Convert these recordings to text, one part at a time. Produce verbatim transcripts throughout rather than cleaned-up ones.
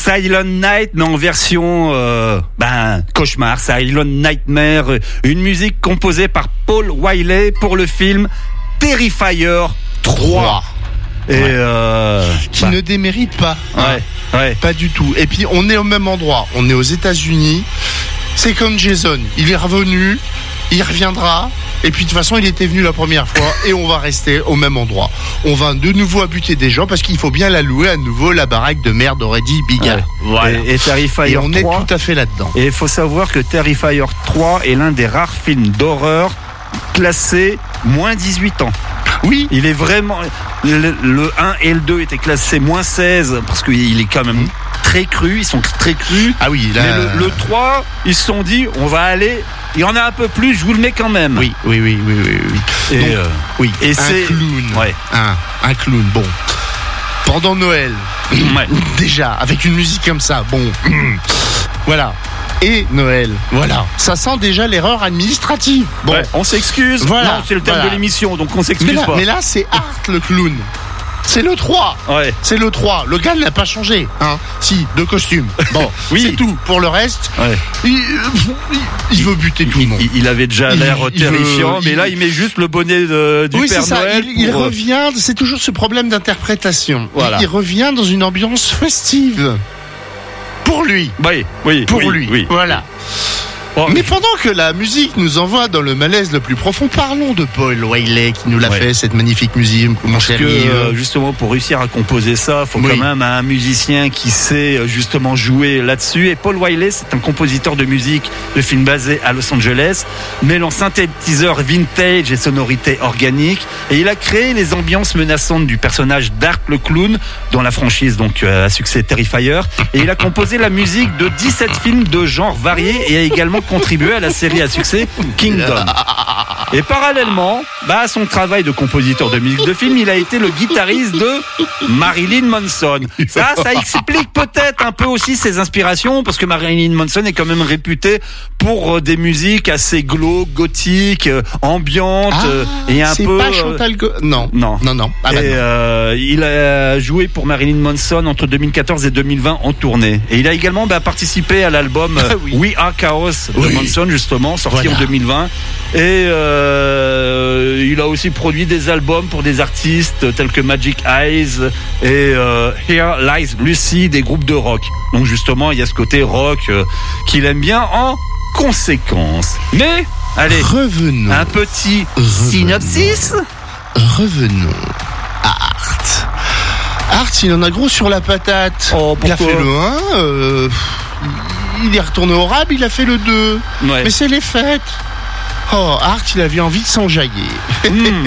Silent Night, mais en version euh, ben cauchemar, Silent Nightmare, une musique composée par Paul Wiley pour le film Terrifier trois. Et ouais. euh, qui bah. ne démérite pas. Ouais, hein. ouais. Pas du tout. Et puis on est au même endroit. On est aux États-Unis. C'est comme Jason. Il est revenu, il reviendra. Et puis de toute façon, il était venu la première fois et on va rester au même endroit. On va de nouveau abuter des gens parce qu'il faut bien la louer à nouveau, la baraque de merde aurait dit Bigard. Ouais. Voilà. Et, et Terrifier et on trois, est tout à fait là-dedans. Et il faut savoir que Terrifier trois est l'un des rares films d'horreur classés moins dix-huit ans. Oui. Il est vraiment... Le, le un et le deux étaient classés moins seize parce qu'il est quand même mmh. très cru, ils sont très crus. Ah oui, là... Mais le, le trois, ils se sont dit, on va aller... Il y en a un peu plus, je vous le mets quand même. Oui, oui, oui, oui, oui. oui. Et Donc, euh, oui, et un c'est... clown. Ouais. Un, un clown, bon. Pendant Noël, ouais. déjà, avec une musique comme ça, bon. Voilà. Et Noël, voilà. Ça sent déjà l'erreur administrative. Bon, ouais, on s'excuse. Voilà. Non, c'est le thème voilà. de l'émission, donc on s'excuse mais là, pas. Mais là, c'est Art le clown. C'est le trois. Ouais. C'est le trois. Le gars n'a pas changé. Hein. Si, de costume. Bon, oui. C'est tout. Pour le reste, ouais. il, il, il veut buter tout il, le monde. Il, il avait déjà il, l'air il terrifiant, veut, mais il... là, il met juste le bonnet de, du oui, Père c'est ça. Noël. Il, pour... il revient, c'est toujours ce problème d'interprétation. Voilà. Il, il revient dans une ambiance festive. Pour lui. Oui, oui. Pour oui, lui. Oui. Voilà. Oh, mais pendant que la musique nous envoie dans le malaise le plus profond, parlons de Paul Wiley qui nous l'a ouais. fait, cette magnifique musique, mon Parce cher que Yves. euh, justement, pour réussir à composer ça, il faut oui. quand même un musicien qui sait justement jouer là-dessus. Et Paul Wiley, c'est un compositeur de musique de films basés à Los Angeles, mêlant synthétiseurs vintage et sonorités organiques. Et il a créé les ambiances menaçantes du personnage d'Art le clown, dans la franchise donc à succès Terrifier. Et il a composé la musique de dix-sept films de genres variés et a également contribué à la série à succès Kingdom. Et parallèlement, bah, à son travail de compositeur de musique de film, il a été le guitariste de Marilyn Manson. Ça, ça explique peut-être un peu aussi ses inspirations, parce que Marilyn Manson est quand même réputé pour des musiques assez glauques, gothiques, ambiantes, ah, et un c'est peu. C'est pas Chantal Go... Non, non, non, non. Ah bah et non. Euh, il a joué pour Marilyn Manson entre deux mille quatorze et deux mille vingt en tournée. Et il a également bah, participé à l'album ah, oui. We Are Chaos de oui. Manson, justement, sorti voilà. en deux mille vingt. Et euh, il a aussi produit des albums pour des artistes tels que Magic Eyes et euh, Here Lies Lucy, des groupes de rock. Donc justement, il y a ce côté rock euh, qu'il aime bien en conséquence. Mais, allez, revenons. Un petit revenons. synopsis. Revenons à Art. Art, il en a gros sur la patate. Oh, il a fait le un, euh, il est retourné au rab, il a fait le deux. Ouais. Mais c'est les fêtes. Oh, Art, il avait envie de s'enjailler. Mmh.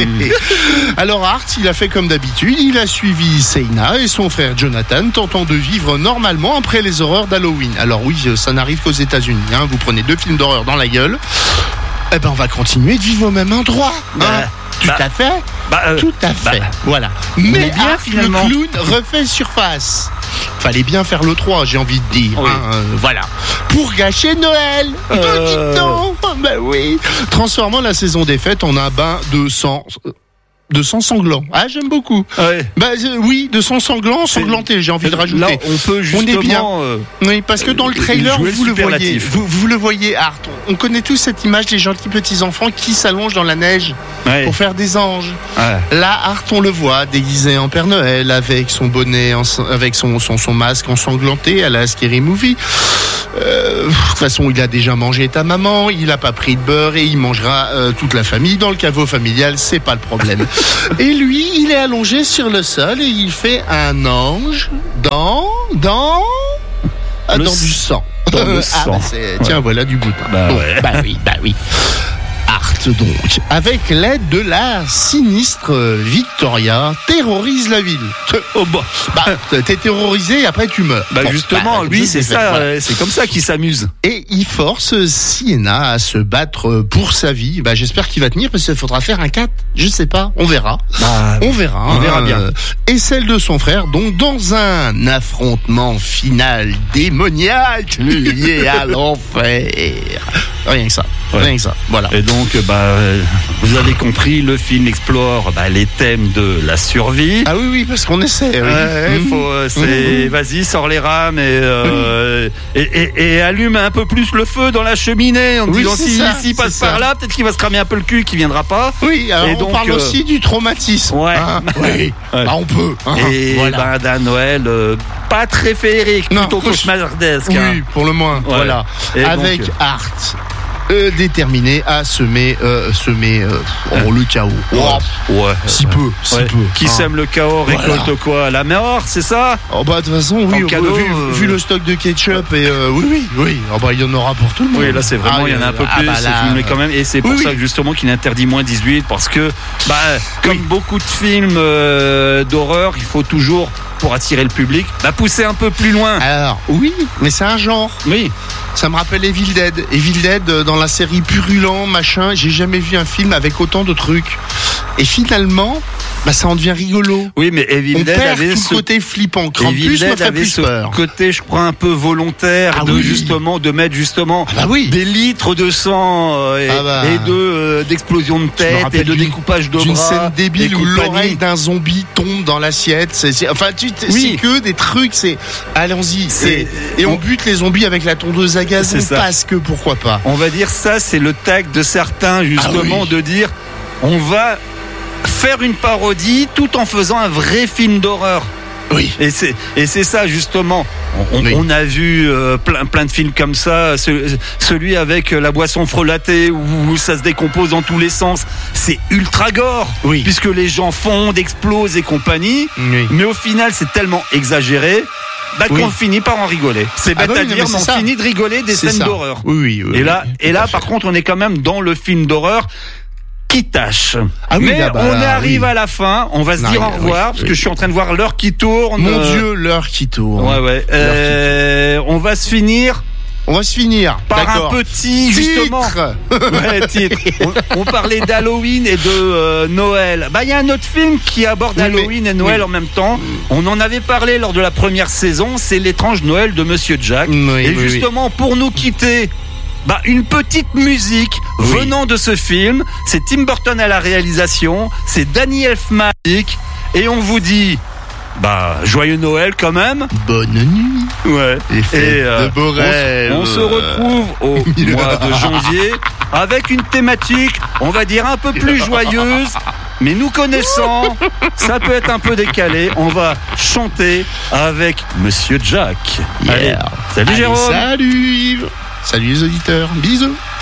Alors Art, il a fait comme d'habitude, il a suivi Seina et son frère Jonathan, tentant de vivre normalement après les horreurs d'Halloween. Alors oui, ça n'arrive qu'aux États-Unis. Hein. Vous prenez deux films d'horreur dans la gueule, eh ben on va continuer de vivre au même endroit. Hein. Bah, Tout bah, à fait. Bah, euh, Tout à fait. Bah, voilà. Mais bien, Art, finalement. le clown refait surface. Fallait bien faire le trois, j'ai envie de dire. Oui. Hein, euh, voilà. Pour gâcher Noël. Euh... Dites donc. Ben oui. Transformant la saison des fêtes en un bain de sang. De sang sanglant. Ah, j'aime beaucoup. Ouais. Bah euh, oui, de sang sanglant, ensanglanté, j'ai envie de rajouter. Là, on peut justement. On est bien. Euh, oui, parce que dans le trailer, vous le voyez. Vous, vous le voyez, Art. On connaît tous cette image des gentils petits enfants qui s'allongent dans la neige ouais. pour faire des anges. Ouais. Là, Art, on le voit déguisé en Père Noël avec son bonnet, en, avec son, son, son masque ensanglanté à la Scary Movie. Euh, de toute façon, il a déjà mangé ta maman, il a pas pris de beurre et il mangera euh, toute la famille dans le caveau familial, c'est pas le problème. Et lui, il est allongé sur le sol et il fait un ange dans dans ah, dans s- du sang. Dans le ah, sang. Bah c'est, tiens, ouais. Voilà du bouton. Bah, bon, ouais. bah oui, bah oui. Art donc, avec l'aide de la sinistre Victoria, terrorise la ville. Oh bah, bah t'es terrorisé et après tu meurs. Bah bon, justement, bah, lui c'est fait, ça, voilà. c'est comme ça qu'il s'amuse. Et il force Sienna à se battre pour sa vie. Bah j'espère qu'il va tenir parce qu'il faudra faire un quatre. Je sais pas, on verra. Bah, on verra. On verra hein, bien. Et celle de son frère, donc dans un affrontement final démoniaque lié à l'enfer. Rien que ça. Ouais. Rien que ça. Voilà. Et donc, bah, vous avez compris, le film explore bah, les thèmes de la survie. Ah oui, oui, parce qu'on essaie. Oui. Ouais, mmh. faut, c'est, mmh. Vas-y, sors les rames et, euh, oui. et, et, et allume un peu plus le feu dans la cheminée en oui, disant si ça, s'il passe par ça. Là, peut-être qu'il va se cramer un peu le cul, qu'il viendra pas. Oui, alors et on donc, parle euh... aussi du traumatisme. Ouais. Hein oui, ouais. Bah, on peut. Hein et voilà. bah, d'un Noël euh, pas très féerique, non, plutôt cauchemardesque. Oui, hein. pour le moins. Ouais. Voilà. Et avec donc, Art. Euh, déterminé à semer, euh, semer euh, oh, le chaos. Oh, ouais, si ouais. peu, si ouais. peu. Qui hein. sème le chaos récolte voilà. quoi? La mort, c'est ça? Oh bah de toute façon, oui. Cadeau, vu, euh... vu le stock de ketchup et euh, oui, oui, oui. Oh bah il y en aura pour tout le monde. Oui, là c'est vraiment, il ah, y en a un peu ah, plus. Bah, là, mais quand même, et c'est pour oui, ça oui. justement qu'il interdit moins dix-huit parce que, bah, comme oui. beaucoup de films euh, d'horreur, il faut toujours pour attirer le public, bah pousser un peu plus loin. Alors oui, mais c'est un genre. Oui. Ça me rappelle Evil Dead. Evil Dead dans la série Purulent, machin. J'ai jamais vu un film avec autant de trucs. Et finalement, bah ça en devient rigolo. Oui, mais Evil on Dead perd avait tout ce côté flippant. Evil plus Dead avait plus ce peur. côté, je crois, un peu volontaire ah de oui. justement de mettre justement ah bah oui. des litres de sang euh, et, ah bah. et de euh, d'explosion de tête et de découpage de bras. D'une scène débile où l'oreille d'un zombie tombe dans l'assiette. C'est, c'est, enfin, tu, oui. c'est que des trucs. C'est allons-y. C'est, et on, on bute les zombies avec la tondeuse à gazon parce que pourquoi pas. On va dire ça, c'est le tag de certains justement ah oui. de dire on va faire une parodie tout en faisant un vrai film d'horreur. Oui. Et c'est et c'est ça justement. On, oui. on a vu euh, plein plein de films comme ça. Ce, celui avec la boisson frelatée où ça se décompose dans tous les sens. C'est ultra gore. Oui. Puisque les gens fondent, explosent et compagnie. Oui. Mais au final, c'est tellement exagéré. Bah oui. qu'on finit par en rigoler. C'est bête ah bah oui, à dire, mais, mais on ça. finit de rigoler des c'est scènes ça. d'horreur. Oui, oui, oui. Et là, oui, et là, par fait. contre, on est quand même dans le film d'horreur qui tâche. Ah oui, mais là, bah, on arrive oui. à la fin. On va se non, dire au revoir oui, parce oui. que je suis en train de voir l'heure qui tourne. Mon euh... Dieu, l'heure qui tourne. Ouais, ouais. Euh, on va se finir. On va se finir par D'accord. un petit justement. Titre. Ouais, titre. On, on parlait d'Halloween et de euh, Noël. Bah il y a un autre film qui aborde oui, Halloween mais, et Noël oui. en même temps. On en avait parlé lors de la première saison. C'est l'étrange Noël de Monsieur Jack. Oui, et oui, justement oui. pour nous quitter. Bah une petite musique oui. venant de ce film. C'est Tim Burton à la réalisation. C'est Danny Elfman et on vous dit. Bah, joyeux Noël quand même. Bonne nuit. Ouais. Et, et euh, de beaux rêves. On, on se retrouve au mois de janvier avec une thématique, on va dire un peu plus joyeuse. Mais nous connaissant, ça peut être un peu décalé. On va chanter avec Monsieur Jack. Yeah. Allez, salut Allez, Jérôme. Salut Yves. Salut les auditeurs. Bisous.